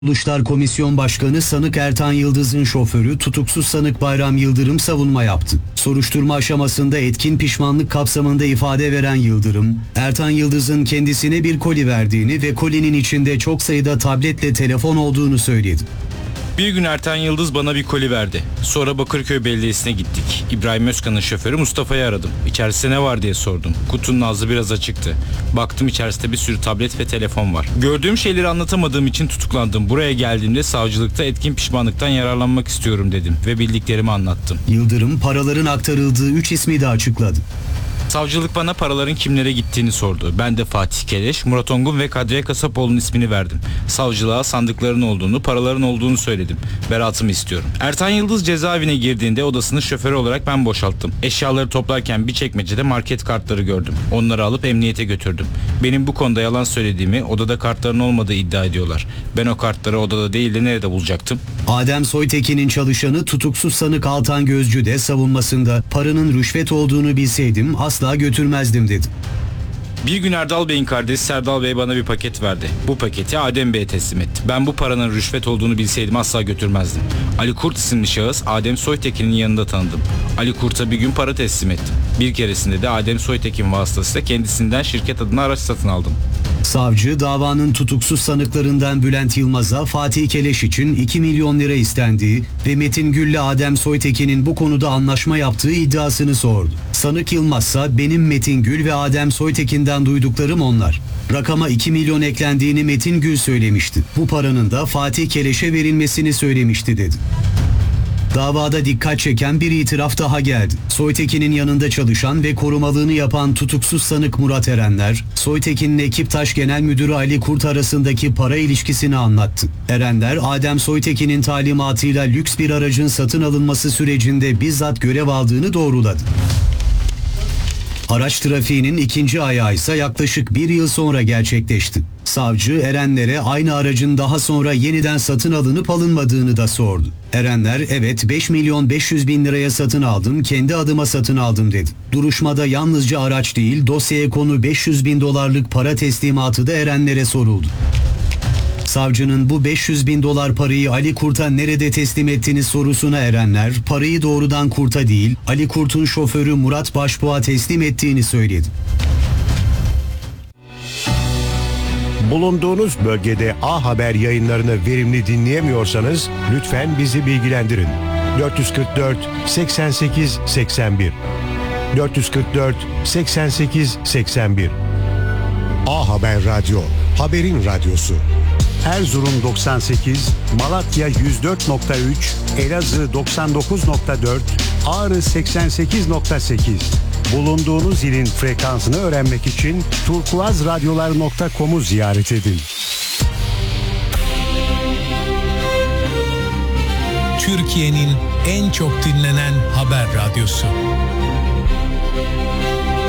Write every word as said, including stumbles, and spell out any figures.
Kuruluşlar Komisyon Başkanı sanık Ertan Yıldız'ın şoförü tutuksuz sanık Bayram Yıldırım savunma yaptı. Soruşturma aşamasında etkin pişmanlık kapsamında ifade veren Yıldırım, Ertan Yıldız'ın kendisine bir koli verdiğini ve kolinin içinde çok sayıda tabletle telefon olduğunu söyledi. Bir gün Ertan Yıldız bana bir koli verdi. Sonra Bakırköy Belediyesi'ne gittik. İbrahim Özkan'ın şoförü Mustafa'yı aradım. İçerisinde ne var diye sordum. Kutunun ağzı biraz açıktı. Baktım içerisinde bir sürü tablet ve telefon var. Gördüğüm şeyleri anlatamadığım için tutuklandım. Buraya geldiğimde savcılıkta etkin pişmanlıktan yararlanmak istiyorum dedim ve bildiklerimi anlattım. Yıldırım paraların aktarıldığı üç ismi de açıkladı. Savcılık bana paraların kimlere gittiğini sordu. Ben de Fatih Keleş, Murat Ongun ve Kadriye Kasapoğlu'nun ismini verdim. Savcılığa sandıkların olduğunu, paraların olduğunu söyledim. Beraatımı istiyorum. Ertan Yıldız cezaevine girdiğinde odasını şoförü olarak ben boşalttım. Eşyaları toplarken bir çekmecede market kartları gördüm. Onları alıp emniyete götürdüm. Benim bu konuda yalan söylediğimi, odada kartların olmadığı iddia ediyorlar. Ben o kartları odada değil de nerede bulacaktım? Adem Soytekin'in çalışanı tutuksuz sanık Altan Gözcü de savunmasında paranın rüşvet olduğunu bilseydim asla götürmezdim dedi. Bir gün Erdal Bey'in kardeşi Serdal Bey bana bir paket verdi. Bu paketi Adem Bey'e teslim etti. Ben bu paranın rüşvet olduğunu bilseydim asla götürmezdim. Ali Kurt isimli şahıs Adem Soytekin'in yanında tanıdım. Ali Kurt'a bir gün para teslim ettim. Bir keresinde de Adem Soytekin vasıtasıyla kendisinden şirket adına araç satın aldım. Savcı davanın tutuksuz sanıklarından Bülent Yılmaz'a Fatih Keleş için iki milyon lira istendiği ve Metin Gül'le Adem Soytekin'in bu konuda anlaşma yaptığı iddiasını sordu. Sanık Yılmaz'sa benim Metin Gül ve Adem Soytekin'den duyduklarım onlar. Rakama iki milyon eklendiğini Metin Gül söylemişti. Bu paranın da Fatih Keleş'e verilmesini söylemişti dedi. Davada dikkat çeken bir itiraf daha geldi. Soytekin'in yanında çalışan ve korumalığını yapan tutuksuz sanık Murat Erenler, Soytekin'in Ekiptaş Genel Müdürü Ali Kurt arasındaki para ilişkisini anlattı. Erenler, Adem Soytekin'in talimatıyla lüks bir aracın satın alınması sürecinde bizzat görev aldığını doğruladı. Araç trafiğinin ikinci ayağı ise yaklaşık bir yıl sonra gerçekleşti. Savcı Erenler'e aynı aracın daha sonra yeniden satın alınıp alınmadığını da sordu. Erenler evet beş milyon beş yüz bin liraya satın aldım, kendi adıma satın aldım dedi. Duruşmada yalnızca araç değil dosyaya konu beş yüz bin dolarlık para teslimatı da Erenler'e soruldu. Savcının bu beş yüz bin dolar parayı Ali Kurt'a nerede teslim ettiğini sorusuna Erenler, parayı doğrudan Kurt'a değil, Ali Kurt'un şoförü Murat Başbuğ'a teslim ettiğini söyledi. Bulunduğunuz bölgede A Haber yayınlarını verimli dinleyemiyorsanız lütfen bizi bilgilendirin. dört yüz kırk dört seksen sekiz seksen bir dört yüz kırk dört seksen sekiz seksen bir A Haber Radyo, haberin radyosu. Erzurum doksan sekiz, Malatya yüz dört nokta üç, Elazığ doksan dokuz nokta dört, Ağrı seksen sekiz nokta sekiz. Bulunduğunuz ilin frekansını öğrenmek için turkuazradyolar nokta com'u ziyaret edin. Türkiye'nin en çok dinlenen haber radyosu.